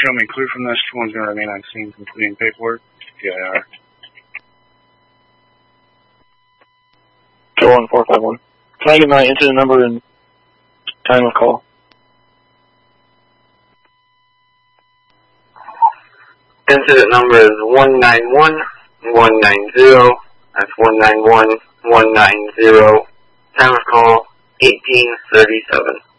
show me clear from this. One's going to remain on scene completing paperwork. PIR. Go on 451. Can I get my incident number and time of call? Incident number is 191190. That's 191190. Time of call 1837.